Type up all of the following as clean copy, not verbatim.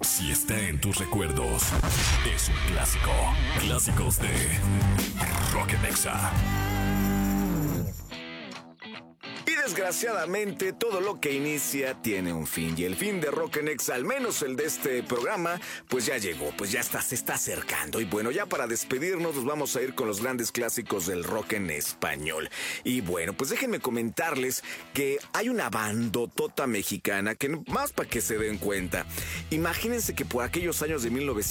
Si está en tus recuerdos, es un clásico. Clásicos de Rock Nexa. Y desgraciadamente todo lo que inicia tiene un fin. Y el fin de Rock Nexa, al menos el de este programa, pues ya llegó, pues ya está, se está acercando. Y bueno, ya para despedirnos nos vamos a ir con los grandes clásicos del rock en español. Y bueno, pues déjenme comentarles que hay una bandotota mexicana que más para que se den cuenta. Imagínense que por aquellos años de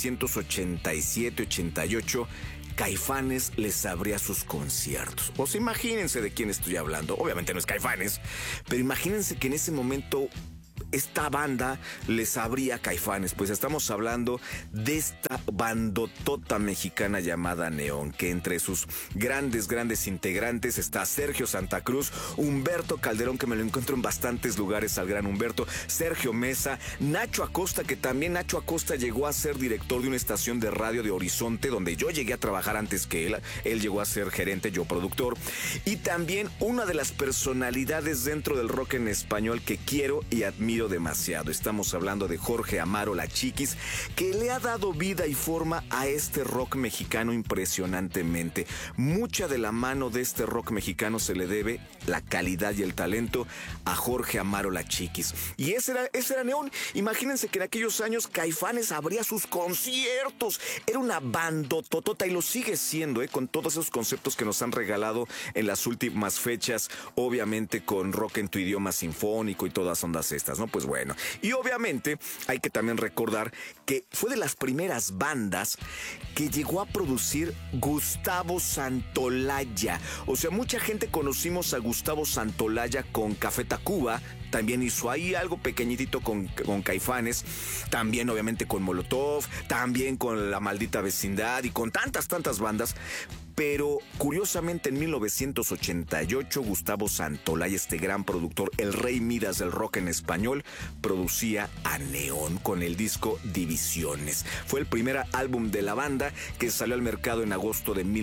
1987-88... Caifanes les abría sus conciertos. O sea, imagínense de quién estoy hablando. Obviamente no es Caifanes, pero imagínense que en ese momento esta banda les abría Caifanes. Pues estamos hablando de esta bandotota mexicana llamada Neón, que entre sus grandes integrantes está Sergio Santa Cruz, Humberto Calderón, que me lo encuentro en bastantes lugares al gran Humberto, Sergio Mesa, Nacho Acosta, que también Nacho Acosta llegó a ser director de una estación de radio de Horizonte, donde yo llegué a trabajar antes que él llegó a ser gerente, yo productor, y también una de las personalidades dentro del rock en español que quiero y admiro demasiado. Estamos hablando de Jorge Amaro La Chiquis, que le ha dado vida y forma a este rock mexicano impresionantemente. Mucha de la mano de este rock mexicano se le debe la calidad y el talento a Jorge Amaro La Chiquis. Y ese era Neón. Imagínense que en aquellos años Caifanes abría sus conciertos. Era una bandototota y lo sigue siendo, con todos esos conceptos que nos han regalado en las últimas fechas, obviamente con rock en tu idioma sinfónico y todas ondas estas, ¿no? Pues bueno, y obviamente hay que también recordar que fue de las primeras bandas que llegó a producir Gustavo Santaolalla. O sea, mucha gente conocimos a Gustavo Santaolalla con Café Tacuba. También hizo ahí algo pequeñitito con Caifanes, también obviamente con Molotov, también con La Maldita Vecindad y con tantas bandas. Pero curiosamente en 1988 Gustavo Santaolalla, este gran productor, el rey Midas del rock en español, producía a Neón con el disco Divisiones. Fue el primer álbum de la banda que salió al mercado en agosto de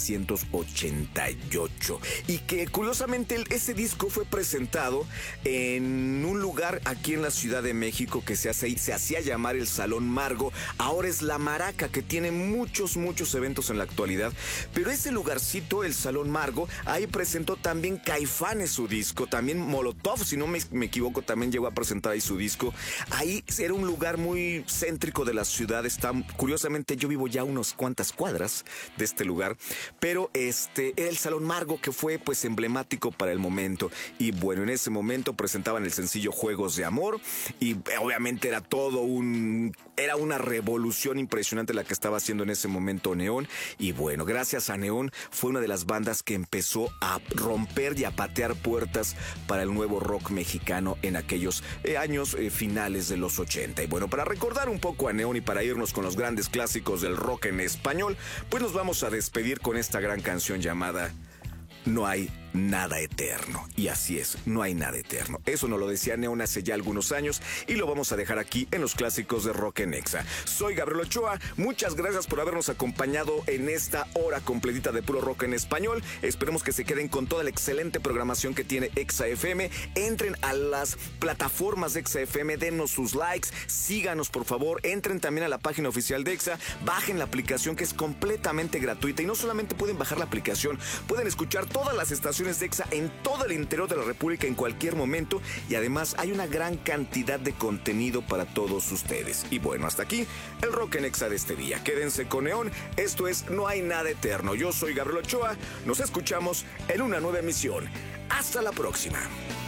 1988. Y que curiosamente ese disco fue presentado en un lugar aquí en la Ciudad de México que se hacía llamar el Salón Margo. Ahora es La Maraca, que tiene muchos eventos en la actualidad. Pero ese lugarcito, el Salón Margo, ahí presentó también Caifanes su disco, también Molotov, si no me equivoco, también llegó a presentar ahí su disco. Ahí era un lugar muy céntrico de la ciudad. Curiosamente, yo vivo ya unas cuantas cuadras de este lugar, pero el Salón Margo, que fue pues emblemático para el momento. Y bueno, en ese momento presentaban el sencillo Juegos de Amor y obviamente era una revolución impresionante la que estaba haciendo en ese momento Neón. Y bueno, gracias a Neón fue una de las bandas que empezó a romper y a patear puertas para el nuevo rock mexicano en aquellos años finales de los 80. Y bueno, para recordar un poco a Neón y para irnos con los grandes clásicos del rock en español, pues nos vamos a despedir con esta gran canción llamada No hay nada eterno. Y así es, no hay nada eterno. Eso nos lo decía Neón hace ya algunos años y lo vamos a dejar aquí en los clásicos de Rock en Exa. Soy Gabriel Ochoa, muchas gracias por habernos acompañado en esta hora completita de puro rock en español. Esperemos que se queden con toda la excelente programación que tiene Exa FM. Entren a las plataformas de Exa FM, denos sus likes, síganos por favor, entren también a la página oficial de Exa, bajen la aplicación que es completamente gratuita y no solamente pueden bajar la aplicación, pueden escuchar todas las estaciones de Exa en todo el interior de la República en cualquier momento y además hay una gran cantidad de contenido para todos ustedes. Y bueno, hasta aquí el Rock en Exa de este día. Quédense con Neón, esto es No hay nada eterno. Yo soy Gabriel Ochoa, nos escuchamos en una nueva emisión. Hasta la próxima.